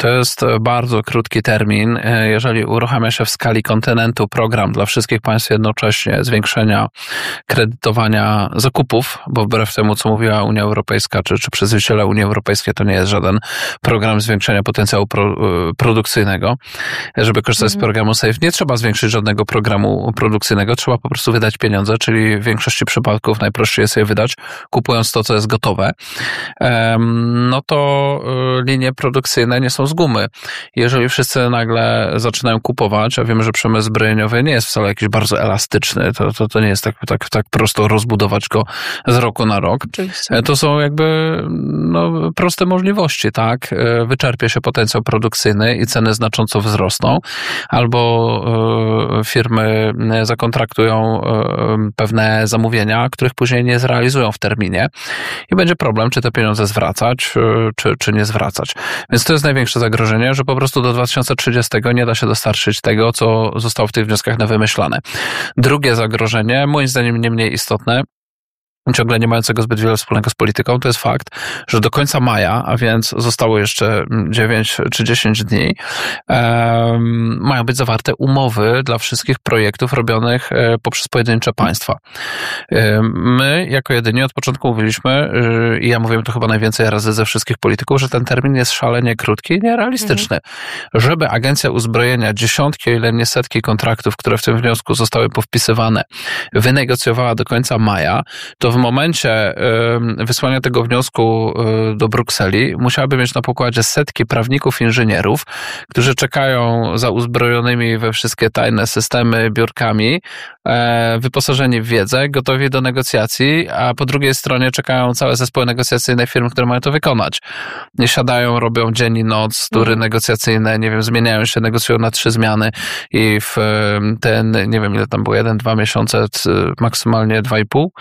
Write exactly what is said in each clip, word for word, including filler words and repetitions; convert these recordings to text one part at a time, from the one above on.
To jest bardzo krótki termin. Jeżeli uruchamia się w skali kontynentu program dla wszystkich państw jednocześnie zwiększenia kredytowania zakupów, bo wbrew temu, co mówiła Unia Europejska, czy, czy przedstawiciele Unii Europejskiej, to nie jest żaden program zwiększenia potencjału pro, produkcyjnego. Żeby korzystać mm. z programu SAFE, nie trzeba zwiększyć żadnego programu produkcyjnego, trzeba po prostu wydać pieniądze, czyli w większości przypadków najprościej jest je wydać, kupując to, co jest gotowe. No to linie produkcyjne nie są z gumy. Jeżeli wszyscy nagle zaczynają kupować, a wiemy, że przemysł zbrojeniowy nie jest wcale jakiś bardzo elastyczny, to, to, to nie jest tak, tak, tak prosto rozbudować go z roku na rok. Oczywiście. To są jakby no, proste możliwości, tak? Wyczerpie się potencjał produkcyjny i ceny znacząco wzrosną, albo firmy zakontraktują pewne zamówienia, których później nie zrealizują w terminie i będzie problem, czy te pieniądze zwracać, czy, czy nie zwracać. Więc to jest największe zagrożenie, że po prostu do dwa tysiące trzydziestego nie da się dostarczyć tego, co zostało w tych wnioskach nawymyślane. Drugie zagrożenie, moim zdaniem nie mniej istotne, ciągle nie mającego zbyt wiele wspólnego z polityką, to jest fakt, że do końca maja, a więc zostało jeszcze dziewięć czy dziesięć dni, um, mają być zawarte umowy dla wszystkich projektów robionych poprzez pojedyncze państwa. My, jako jedyni, od początku mówiliśmy, i ja mówiłem to chyba najwięcej razy ze wszystkich polityków, że ten termin jest szalenie krótki i nierealistyczny. Mhm. Żeby Agencja Uzbrojenia dziesiątki, o ile nie setki kontraktów, które w tym wniosku zostały powpisywane, wynegocjowała do końca maja, to w momencie wysłania tego wniosku do Brukseli musiałaby mieć na pokładzie setki prawników, inżynierów, którzy czekają za uzbrojonymi we wszystkie tajne systemy biurkami, wyposażeni w wiedzę, gotowi do negocjacji, a po drugiej stronie czekają całe zespoły negocjacyjne firm, które mają to wykonać. Nie siadają, robią dzień i noc, tury mm. negocjacyjne, nie wiem, zmieniają się, negocjują na trzy zmiany i w ten, nie wiem ile tam było, jeden, dwa miesiące, maksymalnie dwa i pół,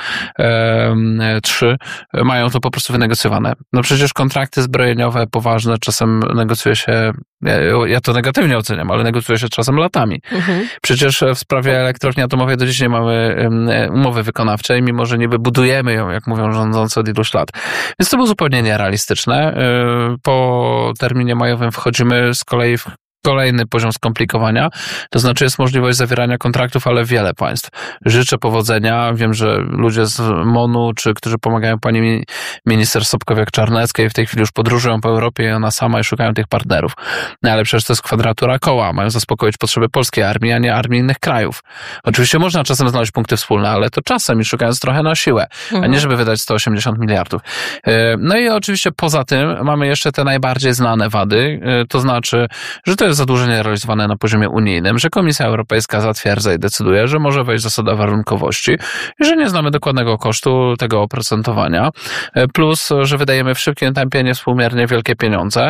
trzy, mają to po prostu wynegocjowane. No przecież kontrakty zbrojeniowe poważne czasem negocjuje się, ja, ja to negatywnie oceniam, ale negocjuje się czasem latami. Mhm. Przecież w sprawie elektrowni atomowej do dziś nie mamy umowy wykonawczej, mimo że niby budujemy ją, jak mówią rządzący, od iluś lat. Więc to było zupełnie nierealistyczne. Po terminie majowym wchodzimy z kolei w kolejny poziom skomplikowania, to znaczy jest możliwość zawierania kontraktów, ale wiele państw. Życzę powodzenia. Wiem, że ludzie z MONU, czy którzy pomagają pani minister Sobkowiak-Czarneckiej w tej chwili już podróżują po Europie i ona sama i szukają tych partnerów. No ale przecież to jest kwadratura koła. Mają zaspokoić potrzeby polskiej armii, a nie armii innych krajów. Oczywiście można czasem znaleźć punkty wspólne, ale to czasem i szukając trochę na siłę, mhm. a nie żeby wydać sto osiemdziesiąt miliardów. No i oczywiście poza tym mamy jeszcze te najbardziej znane wady, to znaczy, że to jest zadłużenie realizowane na poziomie unijnym, że Komisja Europejska zatwierdza i decyduje, że może wejść zasada warunkowości i że nie znamy dokładnego kosztu tego oprocentowania, plus, że wydajemy w szybkim tempie niewspółmiernie wielkie pieniądze,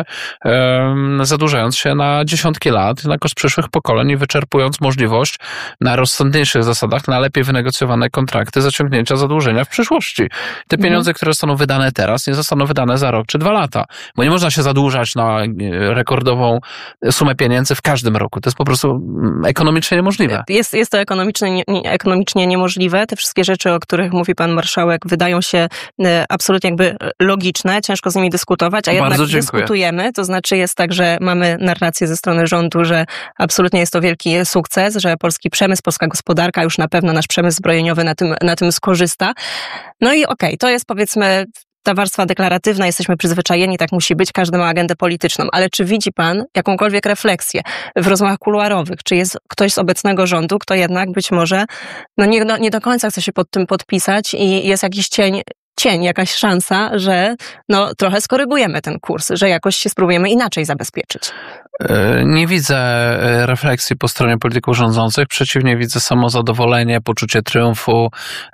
zadłużając się na dziesiątki lat na koszt przyszłych pokoleń i wyczerpując możliwość na rozsądniejszych zasadach, na lepiej wynegocjowane kontrakty zaciągnięcia zadłużenia w przyszłości. Te pieniądze, które zostaną wydane teraz, nie zostaną wydane za rok czy dwa lata, bo nie można się zadłużać na rekordową sumę pieniędzy w każdym roku. To jest po prostu ekonomicznie niemożliwe. Jest, jest to ekonomicznie, nie, ekonomicznie niemożliwe. Te wszystkie rzeczy, o których mówi pan marszałek, wydają się absolutnie jakby logiczne, ciężko z nimi dyskutować, a jednak Bardzo dziękuję. dyskutujemy. To znaczy jest tak, że mamy narrację ze strony rządu, że absolutnie jest to wielki sukces, że polski przemysł, polska gospodarka, już na pewno nasz przemysł zbrojeniowy na tym, na tym skorzysta. No i okej, okay, to jest powiedzmy ta warstwa deklaratywna, jesteśmy przyzwyczajeni, tak musi być, każdy ma agendę polityczną. Ale czy widzi pan jakąkolwiek refleksję w rozmowach kuluarowych? Czy jest ktoś z obecnego rządu, kto jednak być może no nie, no, nie do końca chce się pod tym podpisać i jest jakiś cień, cień, jakaś szansa, że no trochę skorygujemy ten kurs, że jakoś się spróbujemy inaczej zabezpieczyć? Nie widzę refleksji po stronie polityków rządzących, przeciwnie, widzę samozadowolenie, poczucie triumfu.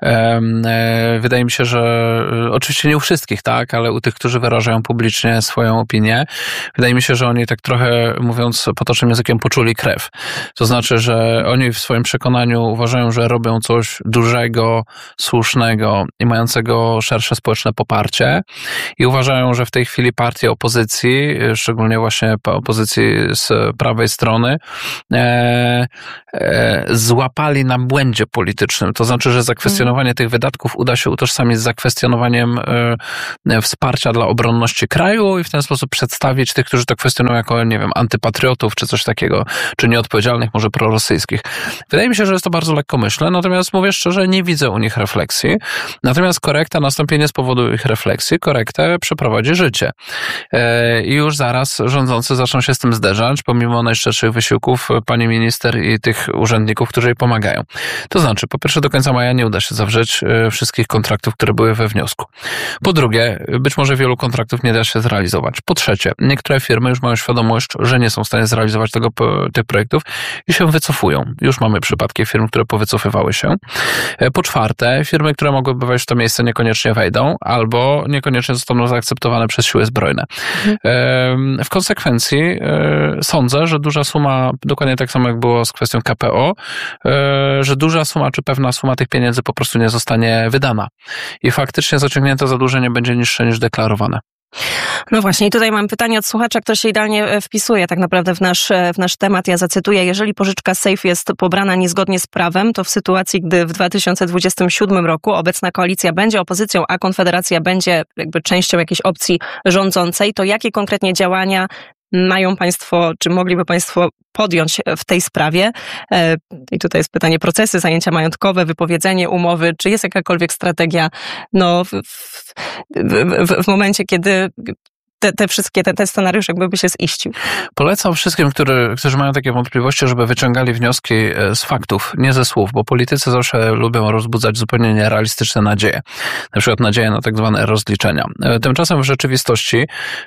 Wydaje mi się, że oczywiście nie u wszystkich, tak, ale u tych, którzy wyrażają publicznie swoją opinię, wydaje mi się, że oni tak trochę, mówiąc potocznym językiem, poczuli krew. To znaczy, że oni w swoim przekonaniu uważają, że robią coś dużego, słusznego i mającego szersze społeczne poparcie i uważają, że w tej chwili partie opozycji, szczególnie właśnie opozycji z prawej strony, e, e, złapali na błędzie politycznym. To znaczy, że zakwestionowanie hmm. tych wydatków uda się utożsamić z zakwestionowaniem e, wsparcia dla obronności kraju i w ten sposób przedstawić tych, którzy to kwestionują jako, nie wiem, antypatriotów czy coś takiego, czy nieodpowiedzialnych, może prorosyjskich. Wydaje mi się, że jest to bardzo lekkomyślne, natomiast mówię szczerze, nie widzę u nich refleksji. Natomiast korekta nastąpi nie z powodu ich refleksji, korektę przeprowadzi życie. I już zaraz rządzący zaczną się z tym zderzać, pomimo najszczerszych wysiłków pani minister i tych urzędników, którzy jej pomagają. To znaczy, po pierwsze, do końca maja nie uda się zawrzeć wszystkich kontraktów, które były we wniosku. Po drugie, być może wielu kontraktów nie da się zrealizować. Po trzecie, niektóre firmy już mają świadomość, że nie są w stanie zrealizować tego, tych projektów i się wycofują. Już mamy przypadki firm, które powycofywały się. Po czwarte, firmy, które mogłyby wejść w to miejsce, niekoniecznie wejdą, albo niekoniecznie zostaną zaakceptowane przez siły zbrojne. Mhm. W konsekwencji sądzę, że duża suma, dokładnie tak samo jak było z kwestią K P O, że duża suma, czy pewna suma tych pieniędzy po prostu nie zostanie wydana. I faktycznie zaciągnięte zadłużenie będzie niższe niż deklarowane. No właśnie, i tutaj mam pytanie od słuchacza, który się idealnie wpisuje tak naprawdę w nasz, w nasz temat. Ja zacytuję: jeżeli pożyczka Safe jest pobrana niezgodnie z prawem, to w sytuacji, gdy w dwa tysiące dwudziestym siódmym roku obecna koalicja będzie opozycją, a Konfederacja będzie jakby częścią jakiejś opcji rządzącej, to jakie konkretnie działania mają państwo, czy mogliby państwo podjąć w tej sprawie? I tutaj jest pytanie: procesy, zajęcia majątkowe, wypowiedzenie umowy, czy jest jakakolwiek strategia no, w, w, w, w momencie, kiedy te, te wszystkie, ten, ten scenariusz jakby by się ziścił? Polecam wszystkim, który, którzy mają takie wątpliwości, żeby wyciągali wnioski z faktów, nie ze słów, bo politycy zawsze lubią rozbudzać zupełnie nierealistyczne nadzieje. Na przykład nadzieje na tak zwane rozliczenia. Tymczasem w rzeczywistości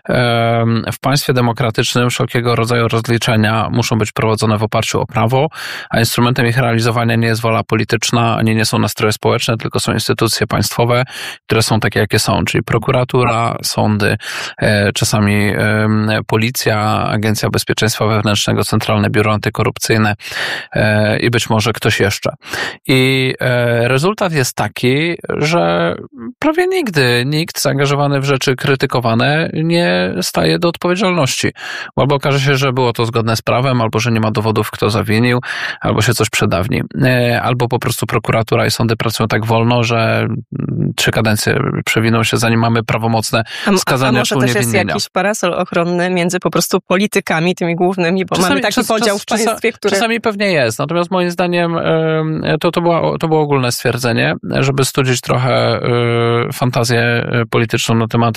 w państwie demokratycznym wszelkiego rodzaju rozliczenia muszą być prowadzone w oparciu o prawo, a instrumentem ich realizowania nie jest wola polityczna, ani nie są nastroje społeczne, tylko są instytucje państwowe, które są takie, jakie są, czyli prokuratura, sądy, czasami policja, Agencja Bezpieczeństwa Wewnętrznego, Centralne Biuro Antykorupcyjne i być może ktoś jeszcze. I rezultat jest taki, że prawie nigdy nikt zaangażowany w rzeczy krytykowane nie staje do odpowiedzialności. Albo okaże się, że było to zgodne z prawem, albo że nie ma dowodów, kto zawinił, albo się coś przedawni. Albo po prostu prokuratura i sądy pracują tak wolno, że trzy kadencje przewiną się, zanim mamy prawomocne skazania czy uniewinnienia. Jest jakiś parasol ochronny między po prostu politykami, tymi głównymi, bo czasami, mamy taki czas, podział w państwie, czas, który... Czasami pewnie jest, natomiast moim zdaniem to, to, było, to było ogólne stwierdzenie, żeby studzić trochę fantazję polityczną na temat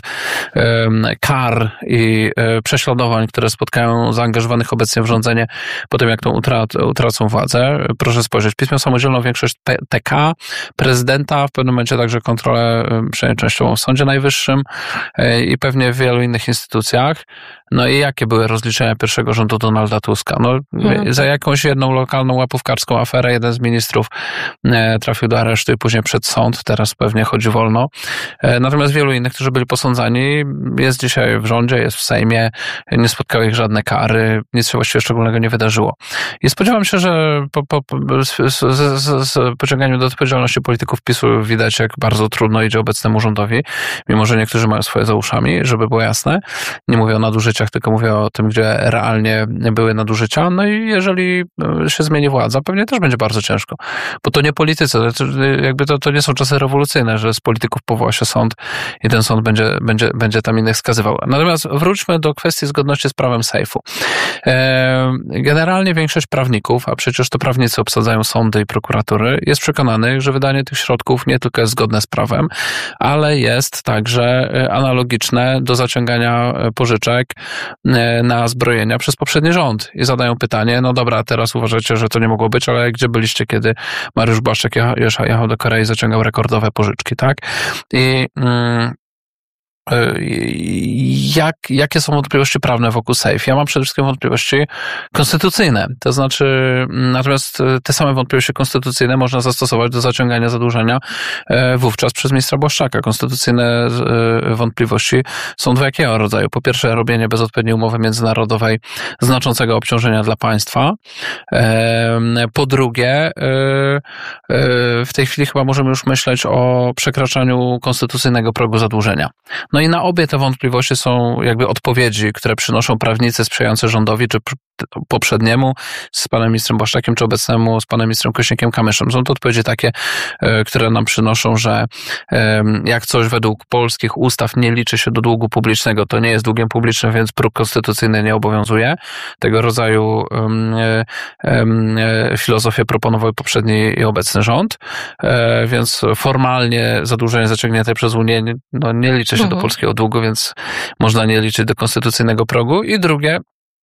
kar i prześladowań, które spotkają zaangażowanych obecnie w rządzenie po tym, jak tą utrat, utracą władzę. Proszę spojrzeć, PiS samodzielną większość T K, prezydenta, w pewnym momencie także kontrolę przynajmniej częściową w Sądzie Najwyższym i pewnie w wielu innych instytucjach. No i jakie były rozliczenia pierwszego rządu Donalda Tuska? No, hmm. Za jakąś jedną lokalną łapówkarską aferę jeden z ministrów e, trafił do aresztu i później przed sąd, teraz pewnie chodzi wolno. E, natomiast wielu innych, którzy byli posądzani, jest dzisiaj w rządzie, jest w Sejmie, nie spotkały ich żadne kary, nic się właściwie szczególnego nie wydarzyło. I spodziewam się, że po, po, po, z, z, z, z pociąganiem do odpowiedzialności polityków PiSu widać, jak bardzo trudno idzie obecnemu rządowi, mimo że niektórzy mają swoje za uszami, żeby było jasne. Nie mówię o nadużyciach, tylko mówię o tym, gdzie realnie były nadużycia. No i jeżeli się zmieni władza, pewnie też będzie bardzo ciężko. Bo to nie politycy, jakby to, to nie są czasy rewolucyjne, że z polityków powoła się sąd i ten sąd będzie, będzie, będzie tam innych skazywał. Natomiast wróćmy do kwestii zgodności z prawem Sejfu. Generalnie większość prawników, a przecież to prawnicy obsadzają sądy i prokuratury, jest przekonanych, że wydanie tych środków nie tylko jest zgodne z prawem, ale jest także analogiczne do zaciągania pożyczek na zbrojenia przez poprzedni rząd. I zadają pytanie, no dobra, teraz uważacie, że to nie mogło być, ale gdzie byliście, kiedy Mariusz Błaszczak jechał, jechał do Korei i zaciągał rekordowe pożyczki, tak? I mm, Jak, jakie są wątpliwości prawne wokół SAFE? Ja mam przede wszystkim wątpliwości konstytucyjne. To znaczy, natomiast te same wątpliwości konstytucyjne można zastosować do zaciągania zadłużenia wówczas przez ministra Błaszczaka. Konstytucyjne wątpliwości są dwojakiego rodzaju. Po pierwsze, robienie bez odpowiedniej umowy międzynarodowej znaczącego obciążenia dla państwa. Po drugie, w tej chwili chyba możemy już myśleć o przekraczaniu konstytucyjnego progu zadłużenia. No i na obie te wątpliwości są jakby odpowiedzi, które przynoszą prawnicy sprzyjający rządowi, czy poprzedniemu z panem ministrem Błaszczakiem, czy obecnemu z panem ministrem Kośniakiem-Kamyszem. Są to odpowiedzi takie, które nam przynoszą, że jak coś według polskich ustaw nie liczy się do długu publicznego, to nie jest długiem publicznym, więc próg konstytucyjny nie obowiązuje. Tego rodzaju um, um, filozofię proponował poprzedni i obecny rząd, e, więc formalnie zadłużenie zaciągnięte przez Unię no, nie liczy się mhm. do polskiego długu, więc można nie liczyć do konstytucyjnego progu. I drugie,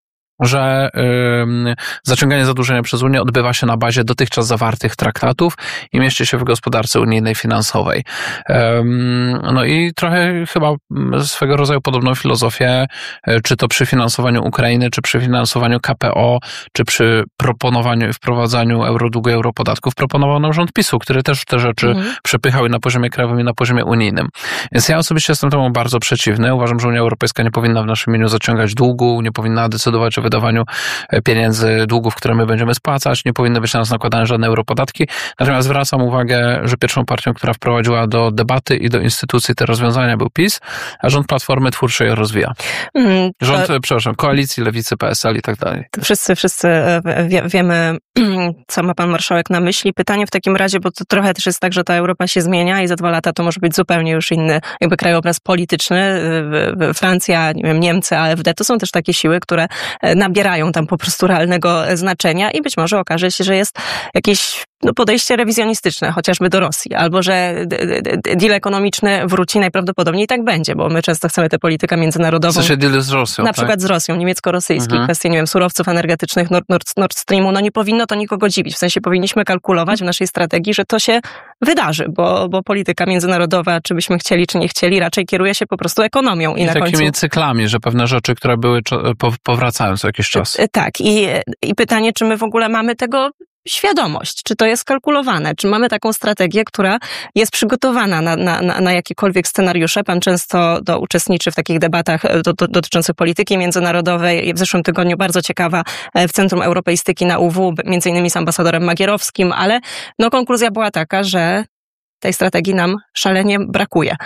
że y, zaciąganie zadłużenia przez Unię odbywa się na bazie dotychczas zawartych traktatów i mieści się w gospodarce unijnej finansowej. Y, no i trochę chyba swego rodzaju podobną filozofię, y, czy to przy finansowaniu Ukrainy, czy przy finansowaniu K P O, czy przy proponowaniu i wprowadzaniu eurodługu, europodatków, proponował nam rząd PiSu, który też te rzeczy mhm. przepychał i na poziomie krajowym, i na poziomie unijnym. Więc ja osobiście jestem temu bardzo przeciwny. Uważam, że Unia Europejska nie powinna w naszym imieniu zaciągać długu, nie powinna decydować o wydawaniu pieniędzy, długów, które my będziemy spłacać, nie powinny być na nas nakładane żadne europodatki. Natomiast zwracam uwagę, że pierwszą partią, która wprowadziła do debaty i do instytucji te rozwiązania, był PiS, a rząd Platformy twórczo je rozwija. Mm, to... Rząd, przepraszam, koalicji, Lewicy, P S L i tak dalej. Wszyscy, wszyscy wie, wiemy, co ma pan marszałek na myśli. Pytanie w takim razie, bo to trochę też jest tak, że ta Europa się zmienia i za dwa lata to może być zupełnie już inny jakby krajobraz polityczny. Francja, nie wiem, Niemcy, A F D, to są też takie siły, które nabierają tam po prostu realnego znaczenia i być może okaże się, że jest jakieś no, podejście rewizjonistyczne, chociażby do Rosji, albo że deal ekonomiczny wróci, najprawdopodobniej tak będzie, bo my często chcemy tę politykę międzynarodową. Co się deal z Rosją, Na tak? przykład z Rosją, niemiecko-rosyjskiej, mhm. kwestie, nie wiem, surowców energetycznych, Nord, Nord, Nord Streamu, no nie powinno to nikogo dziwić. W sensie powinniśmy kalkulować w naszej strategii, że to się wydarzy, bo, bo polityka międzynarodowa, czy byśmy chcieli, czy nie chcieli, raczej kieruje się po prostu ekonomią. I, I na takimi końcu... cyklami, że pewne rzeczy, które były, powracają co jakiś czas. Tak. I, i pytanie, czy my w ogóle mamy tego świadomość, czy to jest kalkulowane, czy mamy taką strategię, która jest przygotowana na, na, na jakiekolwiek scenariusze. Pan często do, uczestniczy w takich debatach do, do, dotyczących polityki międzynarodowej. W zeszłym tygodniu bardzo ciekawa w Centrum Europeistyki na U W, między innymi z ambasadorem Magierowskim, ale no, konkluzja była taka, że tej strategii nam szalenie brakuje.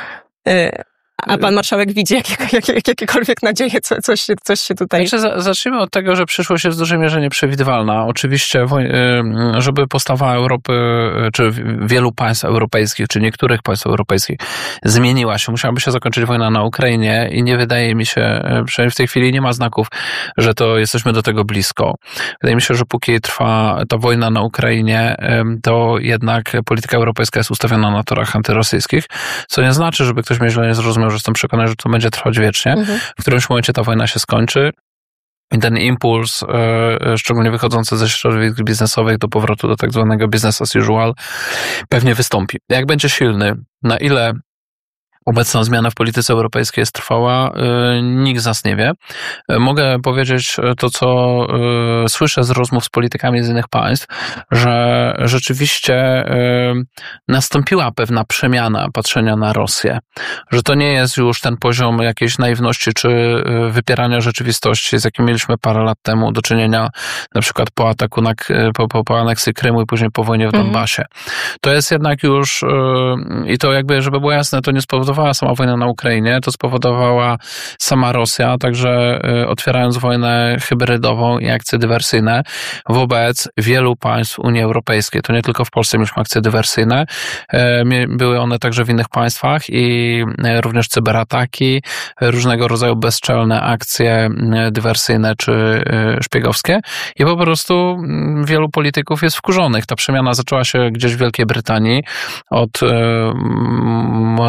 A pan marszałek widzi jakie, jakie, jakiekolwiek nadzieje, co, coś, się, coś się tutaj... Znaczy, zacznijmy od tego, że przyszłość jest w dużej mierze nieprzewidywalna. Oczywiście, żeby postawa Europy, czy wielu państw europejskich, czy niektórych państw europejskich zmieniła się, musiałaby się zakończyć wojna na Ukrainie i nie wydaje mi się, przynajmniej w tej chwili nie ma znaków, że to jesteśmy do tego blisko. Wydaje mi się, że póki trwa ta wojna na Ukrainie, to jednak polityka europejska jest ustawiona na torach antyrosyjskich, co nie znaczy, żeby ktoś mnie źle nie zrozumiał, że jestem przekonany, że to będzie trwać wiecznie. Mhm. W którymś momencie ta wojna się skończy i ten impuls, yy, szczególnie wychodzący ze środowisk biznesowych do powrotu do tak zwanego business as usual, pewnie wystąpi. Jak będzie silny, na ile obecna zmiana w polityce europejskiej jest trwała, nikt z nas nie wie. Mogę powiedzieć to, co słyszę z rozmów z politykami z innych państw, że rzeczywiście nastąpiła pewna przemiana patrzenia na Rosję. Że to nie jest już ten poziom jakiejś naiwności czy wypierania rzeczywistości, z jakim mieliśmy parę lat temu do czynienia, na przykład po ataku na, po, po, po aneksji Krymu i później po wojnie w Donbasie. Mhm. To jest jednak już, i to jakby, żeby było jasne, to nie spowodowała sama wojna na Ukrainie, to spowodowała sama Rosja, także otwierając wojnę hybrydową i akcje dywersyjne wobec wielu państw Unii Europejskiej. To nie tylko w Polsce mieliśmy akcje dywersyjne, były one także w innych państwach i również cyberataki, różnego rodzaju bezczelne akcje dywersyjne czy szpiegowskie i po prostu wielu polityków jest wkurzonych. Ta przemiana zaczęła się gdzieś w Wielkiej Brytanii od morderstwa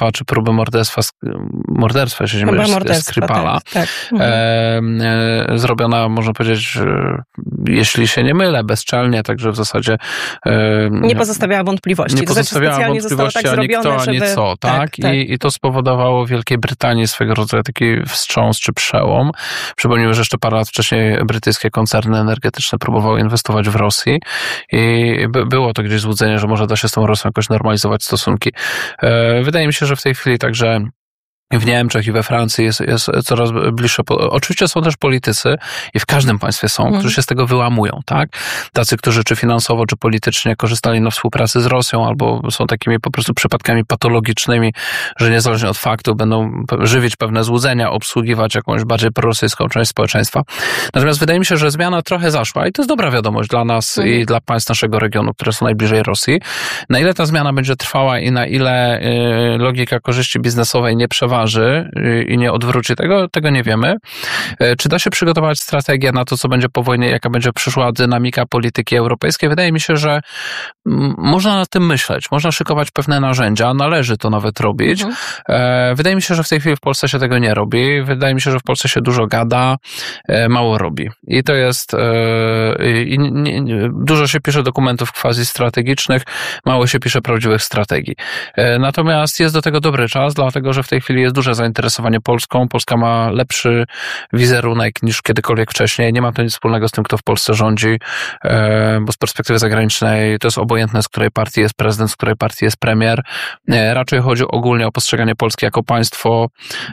morderstwa, czy próby morderstwa, morderstwa, jeśli nie mylę, Skripala, tak, tak. Mhm. E, zrobiona, można powiedzieć, jeśli się nie mylę, bezczelnie, także w zasadzie e, nie pozostawiała wątpliwości. Nie pozostawiała to wątpliwości, tak ani kto, ani żeby... co, tak? tak, tak. I, I to spowodowało w Wielkiej Brytanii swego rodzaju taki wstrząs czy przełom. Przypomnijmy, że jeszcze parę lat wcześniej brytyjskie koncerny energetyczne próbowały inwestować w Rosji i by, było to gdzieś złudzenie, że może da się z tą Rosją jakoś normalizować stosunki. E, wydaje mi się, że w tej chwili także w Niemczech i we Francji jest, jest coraz bliższe. Oczywiście są też politycy i w każdym państwie są, mm. którzy się z tego wyłamują, tak? Tacy, którzy czy finansowo, czy politycznie korzystali na współpracy z Rosją, albo są takimi po prostu przypadkami patologicznymi, że niezależnie od faktu będą żywić pewne złudzenia, obsługiwać jakąś bardziej prorosyjską część społeczeństwa. Natomiast wydaje mi się, że zmiana trochę zaszła i to jest dobra wiadomość dla nas mm. i dla państw naszego regionu, które są najbliżej Rosji. Na ile ta zmiana będzie trwała i na ile y, logika korzyści biznesowej nie przeważy i nie odwróci tego, tego nie wiemy. Czy da się przygotować strategię na to, co będzie po wojnie, jaka będzie przyszła dynamika polityki europejskiej? Wydaje mi się, że można nad tym myśleć, można szykować pewne narzędzia, należy to nawet robić. Mhm. Wydaje mi się, że w tej chwili w Polsce się tego nie robi. Wydaje mi się, że w Polsce się dużo gada, mało robi. I to jest i nie, nie, dużo się pisze dokumentów quasi strategicznych, mało się pisze prawdziwych strategii. Natomiast jest do tego dobry czas, dlatego że w tej chwili jest duże zainteresowanie Polską. Polska ma lepszy wizerunek niż kiedykolwiek wcześniej. Nie ma to nic wspólnego z tym, kto w Polsce rządzi, bo z perspektywy zagranicznej to jest obojętne, z której partii jest prezydent, z której partii jest premier. Raczej chodzi ogólnie o postrzeganie Polski jako państwo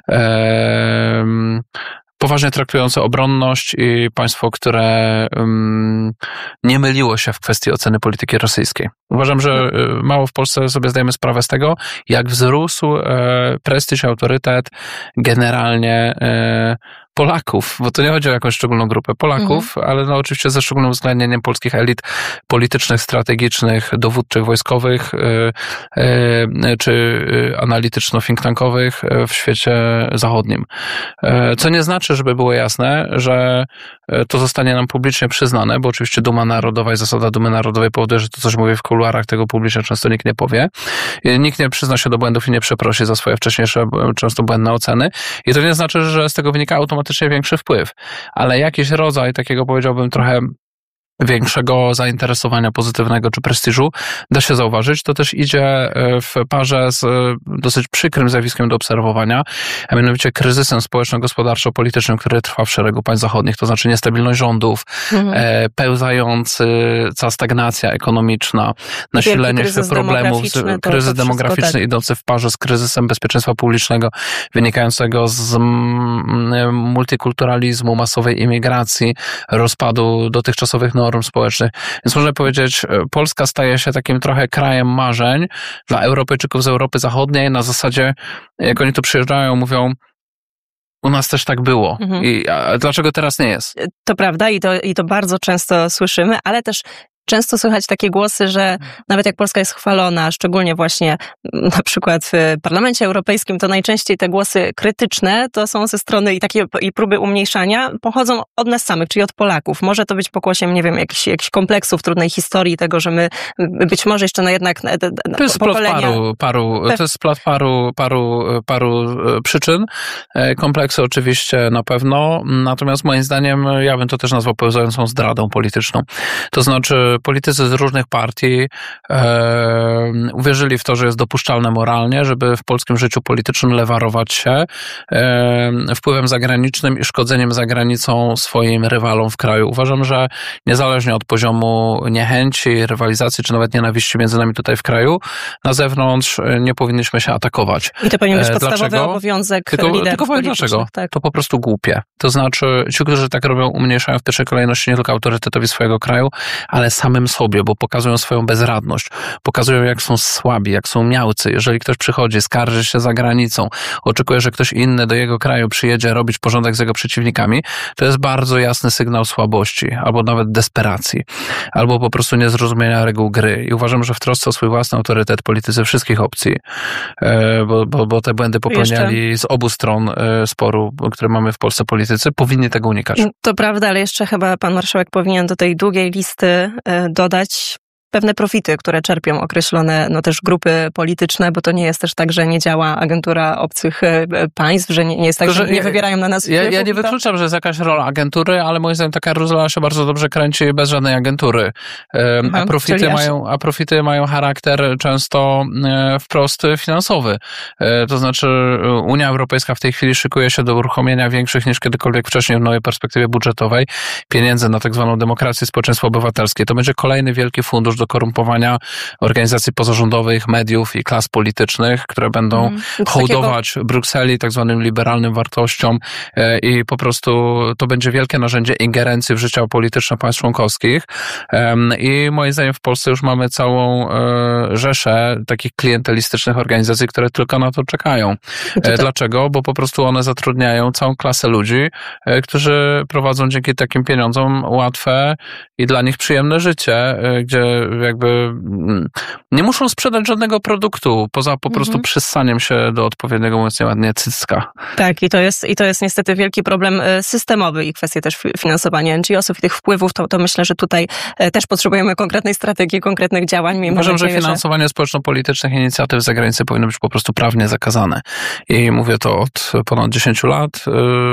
poważnie traktujące obronność i państwo, które um, nie myliło się w kwestii oceny polityki rosyjskiej. Uważam, że mało w Polsce sobie zdajemy sprawę z tego, jak wzrósł e, prestiż, autorytet generalnie e, Polaków, bo to nie chodzi o jakąś szczególną grupę Polaków, mhm. ale no oczywiście ze szczególnym uwzględnieniem polskich elit politycznych, strategicznych, dowódczych, wojskowych yy, yy, czy analityczno-think tankowych w świecie zachodnim. Yy, co nie znaczy, żeby było jasne, że to zostanie nam publicznie przyznane, bo oczywiście duma narodowa i zasada dumy narodowej powoduje, że to coś mówię w kuluarach, tego publicznie często nikt nie powie. Yy, nikt nie przyzna się do błędów i nie przeprosi za swoje wcześniejsze, często błędne oceny. I to nie znaczy, że z tego wynika automatycznie większy wpływ, ale jakiś rodzaj takiego, powiedziałbym, trochę większego zainteresowania pozytywnego czy prestiżu da się zauważyć. To też idzie w parze z dosyć przykrym zjawiskiem do obserwowania, a mianowicie kryzysem społeczno-gospodarczo-politycznym, który trwa w szeregu państw zachodnich, to znaczy niestabilność rządów, mhm. pełzająca stagnacja ekonomiczna, nasilenie się problemów, kryzys demograficzny tak. idący w parze z kryzysem bezpieczeństwa publicznego, wynikającego z multikulturalizmu, masowej imigracji, rozpadu dotychczasowych norm społecznych. Więc można powiedzieć, Polska staje się takim trochę krajem marzeń dla Europejczyków z Europy Zachodniej na zasadzie, jak oni tu przyjeżdżają, mówią, u nas też tak było. Mhm. I a dlaczego teraz nie jest? To prawda i to, i to bardzo często słyszymy, ale też często słychać takie głosy, że nawet jak Polska jest chwalona, szczególnie właśnie na przykład w Parlamencie Europejskim, to najczęściej te głosy krytyczne to są ze strony i takie i próby umniejszania pochodzą od nas samych, czyli od Polaków. Może to być pokłosiem, nie wiem, jakichś, jakichś kompleksów, trudnej historii, tego, że my być może jeszcze na jednak na, na to jest pokolenia... plot paru, paru, to jest plot paru, paru, paru przyczyn. Kompleksy oczywiście na pewno, natomiast moim zdaniem ja bym to też nazwał pełzającą zdradą polityczną. To znaczy politycy z różnych partii e, uwierzyli w to, że jest dopuszczalne moralnie, żeby w polskim życiu politycznym lewarować się e, wpływem zagranicznym i szkodzeniem za granicą swoim rywalom w kraju. Uważam, że niezależnie od poziomu niechęci, rywalizacji, czy nawet nienawiści między nami tutaj w kraju, na zewnątrz nie powinniśmy się atakować. I to powinien być podstawowy dlaczego? obowiązek tylko, liderów tylko powiem dlaczego. Tak. To po prostu głupie. To znaczy, ci, którzy tak robią, umniejszają w pierwszej kolejności nie tylko autorytetowi swojego kraju, ale samym sobie, bo pokazują swoją bezradność, pokazują jak są słabi, jak są miałcy. Jeżeli ktoś przychodzi, skarży się za granicą, oczekuje, że ktoś inny do jego kraju przyjedzie robić porządek z jego przeciwnikami, to jest bardzo jasny sygnał słabości, albo nawet desperacji, albo po prostu niezrozumienia reguł gry. I uważam, że w trosce o swój własny autorytet politycy wszystkich opcji, bo, bo, bo te błędy popełniali jeszcze... z obu stron sporu, które mamy w Polsce politycy, powinni tego unikać. To prawda, ale jeszcze chyba pan marszałek powinien do tej długiej listy dodać pewne profity, które czerpią określone no też grupy polityczne, bo to nie jest też tak, że nie działa agentura obcych państw, że nie, nie jest tak, Tylko, że nie wybierają na nas Ja, ja nie wykluczam, że jest jakaś rola agentury, ale moim zdaniem taka rola się bardzo dobrze kręci bez żadnej agentury. Aha, a, profity mają, a profity mają charakter często wprost finansowy. To znaczy Unia Europejska w tej chwili szykuje się do uruchomienia większych niż kiedykolwiek wcześniej w nowej perspektywie budżetowej pieniędzy na tak zwaną demokrację i społeczeństwo obywatelskie. To będzie kolejny wielki fundusz do korumpowania organizacji pozarządowych, mediów i klas politycznych, które będą mm, hołdować takiego... Brukseli tak zwanym liberalnym wartościom i po prostu to będzie wielkie narzędzie ingerencji w życie polityczne państw członkowskich. I moim zdaniem w Polsce już mamy całą rzeszę takich klientelistycznych organizacji, które tylko na to czekają. To Dlaczego? Bo po prostu one zatrudniają całą klasę ludzi, którzy prowadzą dzięki takim pieniądzom łatwe i dla nich przyjemne życie, gdzie jakby nie muszą sprzedać żadnego produktu, poza po prostu mhm. przyssaniem się do odpowiedniego, mówiąc ładnie, cycka. Tak, i to jest, i to jest niestety wielki problem systemowy i kwestie też finansowania N G O sów i tych wpływów, to, to myślę, że tutaj też potrzebujemy konkretnej strategii, konkretnych działań. Uważam, że finansowanie że... społeczno-politycznych inicjatyw z zagranicy powinno być po prostu prawnie zakazane. I mówię to od ponad dziesięciu lat.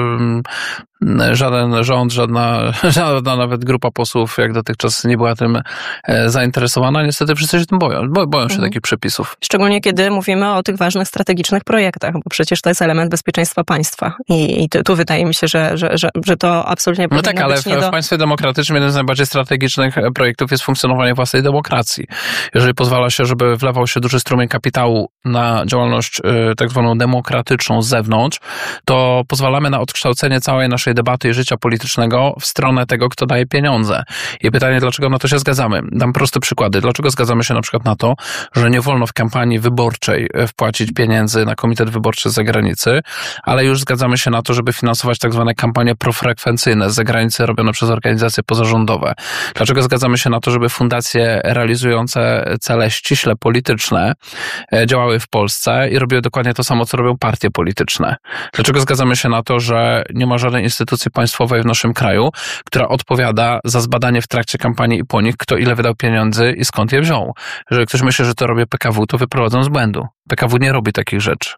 Żaden rząd, żadna, żadna nawet grupa posłów jak dotychczas nie była tym zainteresowana. Niestety wszyscy się tym boją. Bo, boją się mhm. takich przepisów. Szczególnie kiedy mówimy o tych ważnych strategicznych projektach, bo przecież to jest element bezpieczeństwa państwa. I, i tu, tu wydaje mi się, że, że, że, że to absolutnie powinno być. No tak, ale w, nie do... w państwie demokratycznym jeden z najbardziej strategicznych projektów jest funkcjonowanie własnej demokracji. Jeżeli pozwala się, żeby wlewał się duży strumień kapitału na działalność y, tak zwaną demokratyczną z zewnątrz, to pozwalamy na odkształcenie całej naszej debaty i życia politycznego w stronę tego, kto daje pieniądze. I pytanie, dlaczego na to się zgadzamy? Dam proste przykłady. Dlaczego zgadzamy się na przykład na to, że nie wolno w kampanii wyborczej wpłacić pieniędzy na komitet wyborczy z zagranicy, ale już zgadzamy się na to, żeby finansować tak zwane kampanie profrekwencyjne z zagranicy robione przez organizacje pozarządowe. Dlaczego zgadzamy się na to, żeby fundacje realizujące cele ściśle polityczne działały w Polsce i robiły dokładnie to samo, co robią partie polityczne? Dlaczego zgadzamy się na to, że nie ma żadnej instytucji państwowej w naszym kraju, która odpowiada za zbadanie w trakcie kampanii i po nich, kto ile wydał pieniędzy i skąd je wziął? Jeżeli ktoś myśli, że to robi P K W, to wyprowadzą z błędu. P K W nie robi takich rzeczy.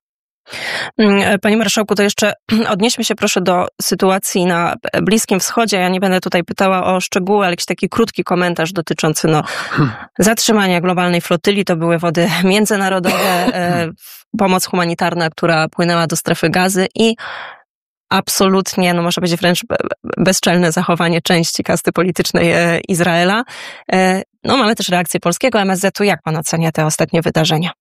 Panie marszałku, to jeszcze odnieśmy się proszę do sytuacji na Bliskim Wschodzie. Ja nie będę tutaj pytała o szczegóły, ale jakiś taki krótki komentarz dotyczący no, zatrzymania globalnej flotyli. To były wody międzynarodowe, pomoc humanitarna, która płynęła do strefy Gazy i absolutnie, no można powiedzieć wręcz bezczelne zachowanie części kasty politycznej Izraela. No mamy też reakcję polskiego M S Z-u. Jak pan ocenia te ostatnie wydarzenia?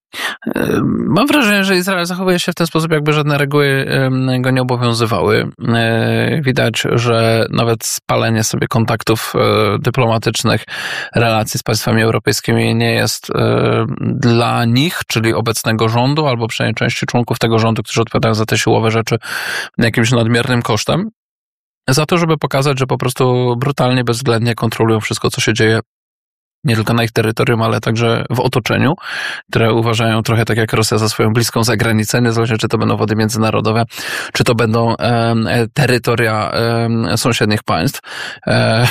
Mam wrażenie, że Izrael zachowuje się w ten sposób, jakby żadne reguły go nie obowiązywały. Widać, że nawet spalenie sobie kontaktów dyplomatycznych, relacji z państwami europejskimi nie jest dla nich, czyli obecnego rządu, albo przynajmniej części członków tego rządu, którzy odpowiadają za te siłowe rzeczy, jakimś nadmiernym kosztem. Za to, żeby pokazać, że po prostu brutalnie, bezwzględnie kontrolują wszystko, co się dzieje nie tylko na ich terytorium, ale także w otoczeniu, które uważają trochę tak jak Rosja za swoją bliską zagranicę, niezależnie czy to będą wody międzynarodowe, czy to będą e, terytoria e, sąsiednich państw. E,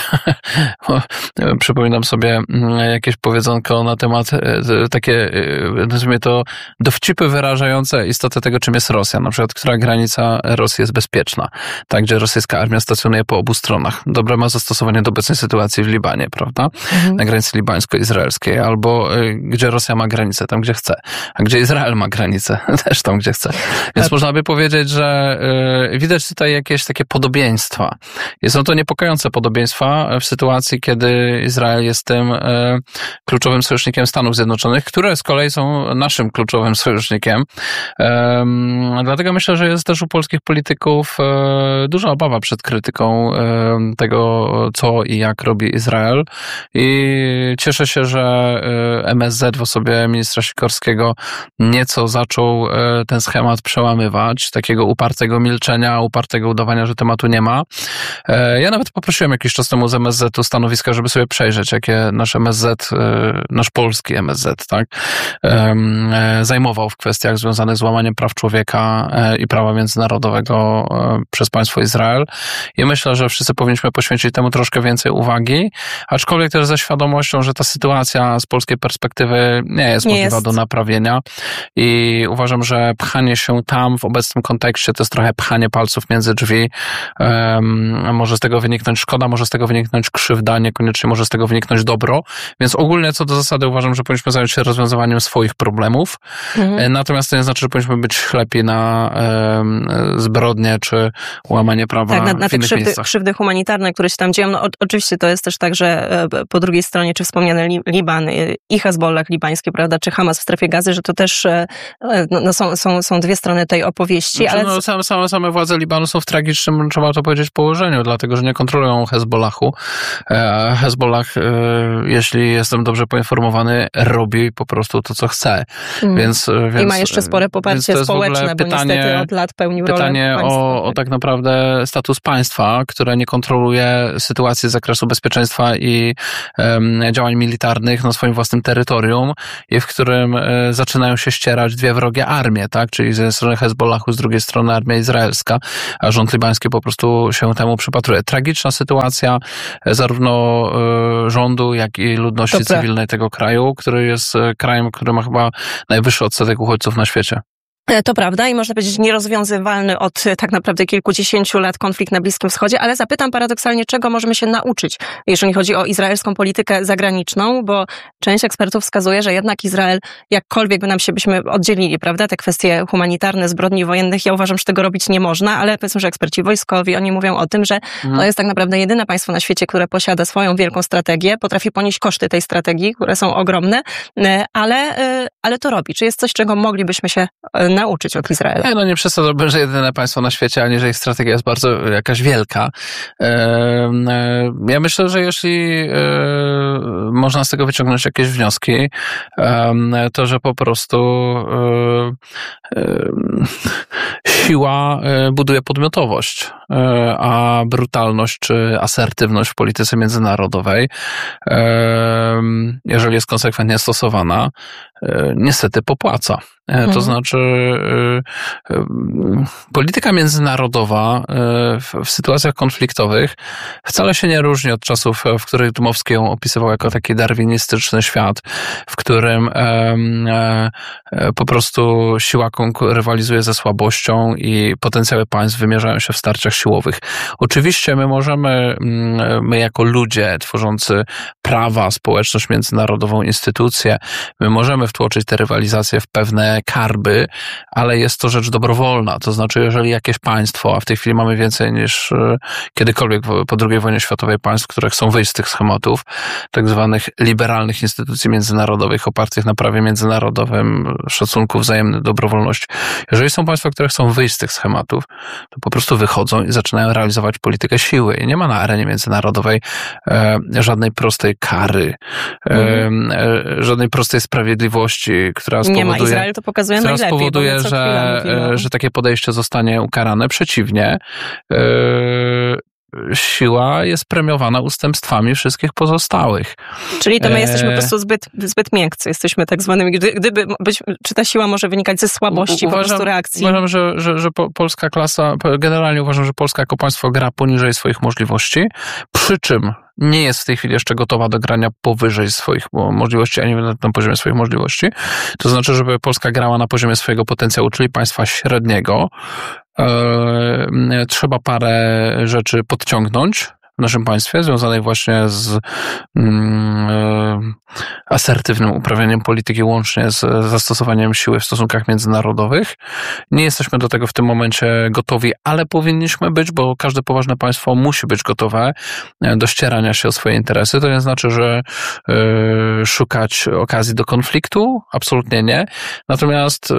przypominam sobie jakieś powiedzonko na temat e, takie, e, nazwijmy to, dowcipy wyrażające istotę tego, czym jest Rosja. Na przykład, która granica Rosji jest bezpieczna. Tak, gdzie rosyjska armia stacjonuje po obu stronach. Dobre ma zastosowanie do obecnej sytuacji w Libanie, prawda? Mhm. Na granicy libańsko-izraelskiej, albo y, gdzie Rosja ma granicę, tam gdzie chce, a gdzie Izrael ma granicę, też tam gdzie chce. Więc tak. Można by powiedzieć, że y, widać tutaj jakieś takie podobieństwa. I są to niepokojące podobieństwa w sytuacji, kiedy Izrael jest tym y, kluczowym sojusznikiem Stanów Zjednoczonych, które z kolei są naszym kluczowym sojusznikiem. Y, dlatego myślę, że jest też u polskich polityków y, duża obawa przed krytyką y, tego, co i jak robi Izrael. I cieszę się, że M S Z w osobie ministra Sikorskiego nieco zaczął ten schemat przełamywać, takiego upartego milczenia, upartego udawania, że tematu nie ma. Ja nawet poprosiłem jakiś czas temu z M S Z-u stanowiska, żeby sobie przejrzeć, jakie nasz M S Z, nasz polski M S Z, tak, zajmował w kwestiach związanych z łamaniem praw człowieka i prawa międzynarodowego przez państwo Izrael. I myślę, że wszyscy powinniśmy poświęcić temu troszkę więcej uwagi, aczkolwiek też ze świadomością, pewnością, że ta sytuacja z polskiej perspektywy nie jest nie możliwa jest. do naprawienia i uważam, że pchanie się tam w obecnym kontekście to jest trochę pchanie palców między drzwi. Um, może z tego wyniknąć szkoda, może z tego wyniknąć krzywda, niekoniecznie może z tego wyniknąć dobro, więc ogólnie co do zasady uważam, że powinniśmy zająć się rozwiązywaniem swoich problemów, mhm. natomiast to nie znaczy, że powinniśmy być ślepi na um, zbrodnie czy łamanie prawa tak, na, na w te innych krzywdy, miejscach. krzywdy humanitarne, które się tam dzieją. No, o, oczywiście to jest też tak, że po drugiej stronie, czy wspomniany Liban i Hezbollah libański, prawda, czy Hamas w strefie Gazy, że to też no, no, są, są, są dwie strony tej opowieści. Znaczy, ale... no, same, same, same władze Libanu są w tragicznym, trzeba to powiedzieć, położeniu, dlatego, że nie kontrolują Hezbollahu. Hezbollah, jeśli jestem dobrze poinformowany, robi po prostu to, co chce. Mm. Więc, więc, I ma jeszcze spore poparcie społeczne, bo pytanie, niestety od lat pełni rolę Pytanie o, o tak naprawdę status państwa, które nie kontroluje sytuacji z zakresu bezpieczeństwa i um, działań militarnych na swoim własnym terytorium i w którym um, zaczynają się ścierać dwie wrogie armie, tak? Czyli z jednej strony Hezbollahu, z drugiej strony armia izraelska, a rząd libański po prostu się temu przypatruje. Tragiczna sytuacja zarówno y, rządu, jak i ludności Dobra. cywilnej tego kraju, który jest krajem, który ma chyba najwyższy odsetek uchodźców na świecie. To prawda i można powiedzieć nierozwiązywalny od tak naprawdę kilkudziesięciu lat konflikt na Bliskim Wschodzie, ale zapytam paradoksalnie, czego możemy się nauczyć, jeżeli chodzi o izraelską politykę zagraniczną, bo część ekspertów wskazuje, że jednak Izrael, jakkolwiek by nam się byśmy oddzielili, prawda, te kwestie humanitarne, zbrodni wojennych, ja uważam, że tego robić nie można, ale powiedzmy, że eksperci wojskowi, oni mówią o tym, że mhm. to jest tak naprawdę jedyne państwo na świecie, które posiada swoją wielką strategię, potrafi ponieść koszty tej strategii, które są ogromne, ale, ale to robi. Czy jest coś, czego moglibyśmy się nauczyć od Izraela? Nie, no nie przesadzałbym, że jedyne państwo na świecie, ani że ich strategia jest bardzo jakaś wielka. Ja myślę, że jeśli można z tego wyciągnąć jakieś wnioski, to że po prostu siła buduje podmiotowość, a brutalność czy asertywność w polityce międzynarodowej, jeżeli jest konsekwentnie stosowana, niestety popłaca. Mhm. To znaczy polityka międzynarodowa w, w sytuacjach konfliktowych wcale się nie różni od czasów, w których Dmowski ją opisywał jako taki darwinistyczny świat, w którym e, e, po prostu siła rywalizuje ze słabością i potencjały państw wymierzają się w starciach siłowych. Oczywiście my możemy, my jako ludzie tworzący prawa, społeczność międzynarodową, instytucje, my możemy wtłoczyć tę rywalizację w pewne karby, ale jest to rzecz dobrowolna. To znaczy, jeżeli jakieś państwo, a w tej chwili mamy więcej niż kiedykolwiek po drugiej wojnie światowej państw, które chcą wyjść z tych schematów, tak zwanych liberalnych instytucji międzynarodowych opartych na prawie międzynarodowym, szacunku, wzajemnej dobrowolności. Jeżeli są państwa, które chcą wyjść z tych schematów, to po prostu wychodzą i zaczynają realizować politykę siły. I nie ma na arenie międzynarodowej e, żadnej prostej kary, e, mhm. e, żadnej prostej sprawiedliwości, która spowoduje... Nie ma, Izrael to pokazuje która najlepiej, spowoduje, że, mówimy, że takie podejście zostanie ukarane. Przeciwnie, e, siła jest premiowana ustępstwami wszystkich pozostałych. Czyli to my jesteśmy po prostu zbyt, zbyt miękcy, jesteśmy tak zwanymi, gdy, gdyby być, czy ta siła może wynikać ze słabości U, uważam, po prostu reakcji? Uważam, że, że, że polska klasa, generalnie uważam, że Polska jako państwo gra poniżej swoich możliwości, przy czym nie jest w tej chwili jeszcze gotowa do grania powyżej swoich możliwości, ani na poziomie swoich możliwości. To znaczy, żeby Polska grała na poziomie swojego potencjału, czyli państwa średniego. Eee, trzeba parę rzeczy podciągnąć w naszym państwie, związanych właśnie z mm, asertywnym uprawianiem polityki, łącznie z zastosowaniem siły w stosunkach międzynarodowych. Nie jesteśmy do tego w tym momencie gotowi, ale powinniśmy być, bo każde poważne państwo musi być gotowe do ścierania się o swoje interesy. To nie znaczy, że y, szukać okazji do konfliktu, absolutnie nie. Natomiast y,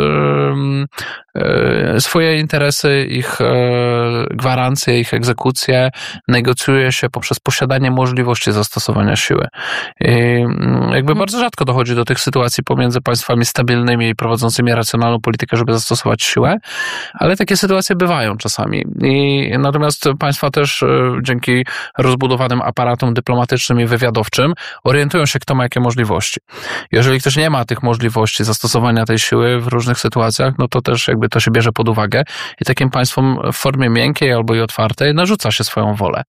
y, swoje interesy, ich y, gwarancje, ich egzekucje negocjuje się poprzez posiadanie możliwości zastosowania siły. I jakby hmm. bardzo rzadko dochodzi do tych sytuacji pomiędzy państwami stabilnymi i prowadzącymi racjonalną politykę, żeby zastosować siłę, ale takie sytuacje bywają czasami. I natomiast państwa też dzięki rozbudowanym aparatom dyplomatycznym i wywiadowczym orientują się, kto ma jakie możliwości. Jeżeli ktoś nie ma tych możliwości zastosowania tej siły w różnych sytuacjach, no to też jakby to się bierze pod uwagę i takim państwom w formie miękkiej albo i otwartej narzuca się swoją wolę.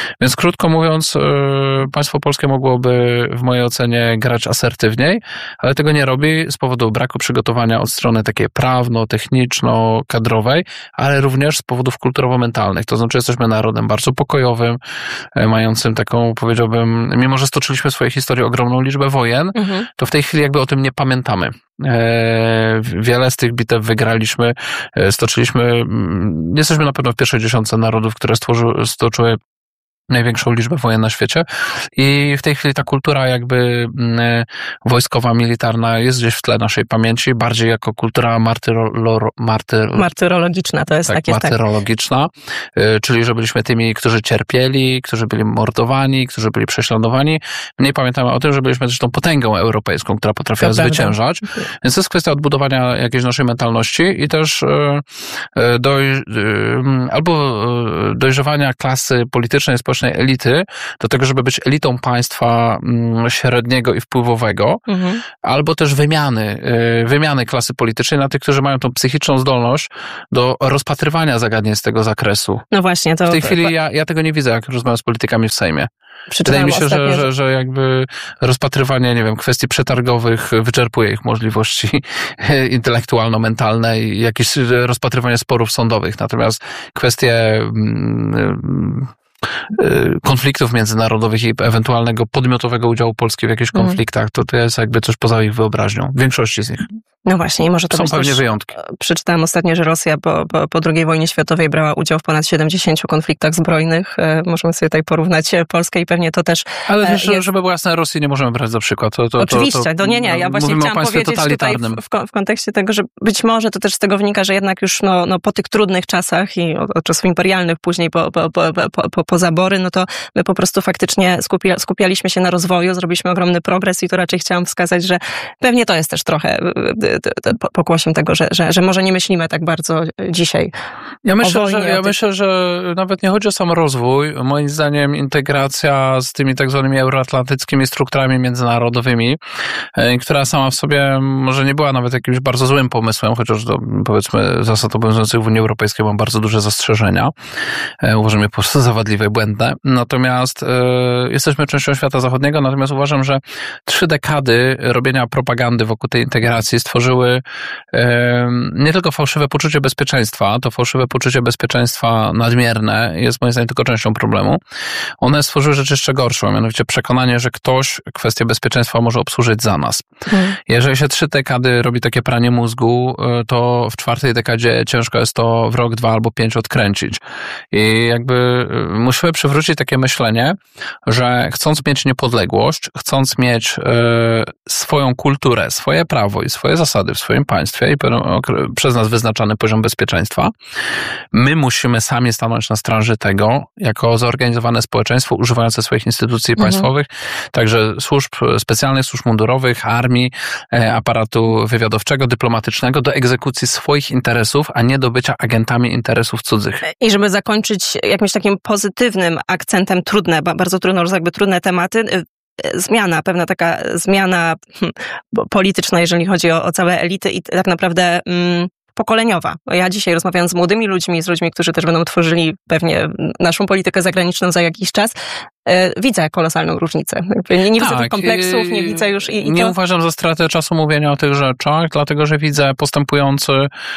Więc krótko mówiąc, państwo polskie mogłoby w mojej ocenie grać asertywniej, ale tego nie robi z powodu braku przygotowania od strony takiej prawno-techniczno-kadrowej, ale również z powodów kulturowo-mentalnych. To znaczy jesteśmy narodem bardzo pokojowym, mającym taką, powiedziałbym, mimo że stoczyliśmy w swojej historii ogromną liczbę wojen, mhm. to w tej chwili jakby o tym nie pamiętamy. Wiele z tych bitew wygraliśmy, stoczyliśmy, nie jesteśmy na pewno w pierwszej dziesiątce narodów, które stworzyły, stoczyły największą liczbę wojen na świecie i w tej chwili ta kultura jakby wojskowa, militarna jest gdzieś w tle naszej pamięci, bardziej jako kultura martyro, martyr, martyrologiczna, to jest tak, takie martyrologiczna, tak. Czyli że byliśmy tymi, którzy cierpieli, którzy byli mordowani, którzy byli prześladowani. Mniej pamiętamy o tym, że byliśmy też tą potęgą europejską, która potrafiła to zwyciężać. Prawda. Więc to jest kwestia odbudowania jakiejś naszej mentalności i też doj, albo dojrzewania klasy politycznej, społecznej elity do tego, żeby być elitą państwa średniego i wpływowego, mhm. albo też wymiany, wymiany klasy politycznej na tych, którzy mają tą psychiczną zdolność do rozpatrywania zagadnień z tego zakresu. No właśnie. To... W tej chwili ja, ja tego nie widzę, jak rozmawiam z politykami w Sejmie. Wydaje mi się, że, że, że jakby rozpatrywanie, nie wiem, kwestii przetargowych wyczerpuje ich możliwości intelektualno-mentalne i jakieś rozpatrywanie sporów sądowych. Natomiast kwestie konfliktów międzynarodowych i ewentualnego podmiotowego udziału Polski w jakichś konfliktach, to to jest jakby coś poza ich wyobraźnią. W większości z nich. No właśnie, i może to są być pewnie też, wyjątki. Przeczytałam ostatnio, że Rosja po, po, po drugiej wojnie światowej brała udział w ponad siedemdziesięciu konfliktach zbrojnych. Możemy sobie tutaj porównać Polskę i pewnie to też... Ale też, jest... żeby było jasne, Rosji nie możemy brać za przykład. To, to, Oczywiście, to, to, to nie, nie. Ja właśnie chciałam powiedzieć tutaj w, w kontekście tego, że być może to też z tego wynika, że jednak już no, no, po tych trudnych czasach i od, od czasów imperialnych, później po, po, po, po, po, po zabory, no to my po prostu faktycznie skupia, skupialiśmy się na rozwoju, zrobiliśmy ogromny progres i to raczej chciałam wskazać, że pewnie to jest też trochę pokłosiem tego, że, że, że może nie myślimy tak bardzo dzisiaj. Ja myślę, wojnie, że, ja myślę, że nawet nie chodzi o sam rozwój. Moim zdaniem integracja z tymi tak zwanymi euroatlantyckimi strukturami międzynarodowymi, która sama w sobie może nie była nawet jakimś bardzo złym pomysłem, chociaż do, powiedzmy zasad obowiązujących w Unii Europejskiej mam bardzo duże zastrzeżenia. Uważam je po prostu za wadliwe i błędne. Natomiast y, jesteśmy częścią świata zachodniego, natomiast uważam, że trzy dekady robienia propagandy wokół tej integracji stworzyły y, nie tylko fałszywe poczucie bezpieczeństwa, to fałszywe poczucie bezpieczeństwa nadmierne jest moim zdaniem tylko częścią problemu. One stworzyły rzecz jeszcze gorszą, mianowicie przekonanie, że ktoś kwestię bezpieczeństwa może obsłużyć za nas. Hmm. Jeżeli się trzy dekady robi takie pranie mózgu, to w czwartej dekadzie ciężko jest to w rok, dwa albo pięć odkręcić. I jakby musimy przywrócić takie myślenie, że chcąc mieć niepodległość, chcąc mieć y, swoją kulturę, swoje prawo i swoje zasady w swoim państwie i przez nas wyznaczany poziom bezpieczeństwa, my musimy sami stanąć na straży tego, jako zorganizowane społeczeństwo używające swoich instytucji mhm. państwowych, także służb specjalnych, służb mundurowych, armii, aparatu wywiadowczego, dyplomatycznego do egzekucji swoich interesów, a nie do bycia agentami interesów cudzych. I żeby zakończyć jakimś takim pozytywnym akcentem, trudne, bardzo trudno, jakby trudne tematy, zmiana, pewna taka zmiana hmm, polityczna, jeżeli chodzi o, o całe elity i tak naprawdę hmm, pokoleniowa. Ja dzisiaj rozmawiam z młodymi ludźmi, z ludźmi, którzy też będą tworzyli pewnie naszą politykę zagraniczną za jakiś czas. Widzę kolosalną różnicę. Nie, nie tak, widzę tych kompleksów, nie widzę już... I, i nie to... uważam za stratę czasu mówienia o tych rzeczach, dlatego że widzę postępujący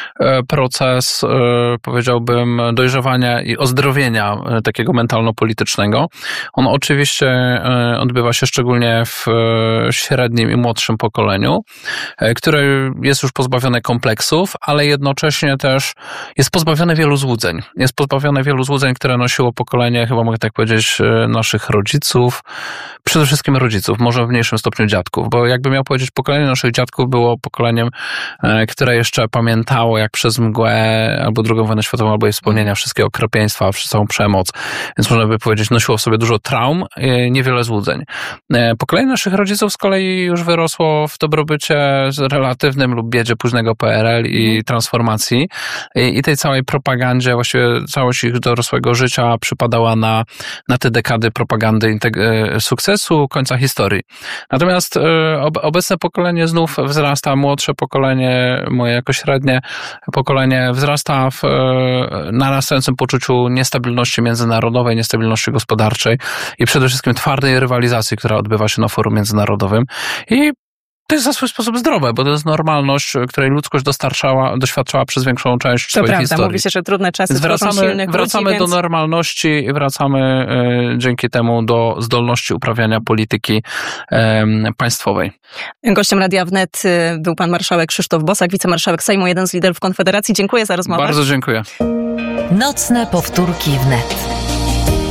proces, powiedziałbym, dojrzewania i ozdrowienia takiego mentalno-politycznego. On oczywiście odbywa się szczególnie w średnim i młodszym pokoleniu, które jest już pozbawione kompleksów, ale jednocześnie też jest pozbawione wielu złudzeń. Jest pozbawione wielu złudzeń, które nosiło pokolenie, chyba mogę tak powiedzieć, naszych rodziców, przede wszystkim rodziców, może w mniejszym stopniu dziadków, bo jakby miał powiedzieć, pokolenie naszych dziadków było pokoleniem, które jeszcze pamiętało jak przez mgłę albo drugą wojnę światową, albo jej wspomnienia, wszystkie okropieństwa, całą przemoc, więc można by powiedzieć, nosiło w sobie dużo traum, niewiele złudzeń. Pokolenie naszych rodziców z kolei już wyrosło w dobrobycie relatywnym lub biedzie późnego P R L i transformacji i, i tej całej propagandzie, właściwie całość ich dorosłego życia przypadała na, na te dekady propagandy integ- sukcesu, końca historii. Natomiast obecne pokolenie znów wzrasta, młodsze pokolenie, moje jako średnie pokolenie wzrasta w narastającym poczuciu niestabilności międzynarodowej, niestabilności gospodarczej i przede wszystkim twardej rywalizacji, która odbywa się na forum międzynarodowym. I to jest za swój sposób zdrowe, bo to jest normalność, której ludzkość dostarczała, doświadczała przez większą część to swojej prawda, historii. Mówi się, że trudne czasy wracamy, silnych wracamy ludzi, do więc... normalności i wracamy y, dzięki temu do zdolności uprawiania polityki y, państwowej. Gościem Radia Wnet był pan marszałek Krzysztof Bosak, wicemarszałek Sejmu, jeden z liderów Konfederacji. Dziękuję za rozmowę. Bardzo dziękuję. Nocne powtórki Wnet.